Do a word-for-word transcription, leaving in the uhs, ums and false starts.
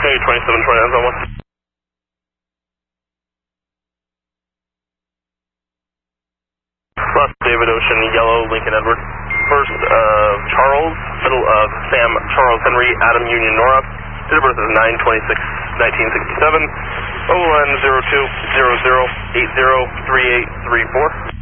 Okay, twenty-seven twenty-nine on one. Last David Ocean, yellow, Lincoln Edward. First, uh, Charles, middle of Sam, Charles Henry, Adam Union Nora. Date of birth is nine twenty-six nineteen sixty-seven. O N zero two zero zero eight zero three eight three four.